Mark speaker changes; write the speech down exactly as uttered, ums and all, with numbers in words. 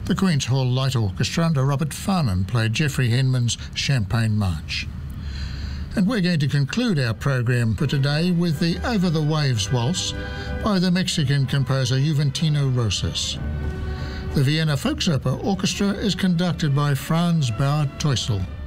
Speaker 1: The Queen's Hall Light Orchestra under Robert Farnan played Jeffrey Henman's Champagne March. And we're going to conclude our program for today with the Over the Waves Waltz by the Mexican composer Juventino Rosas. The Vienna Volksopera Orchestra is conducted by Franz Bauer Teusel.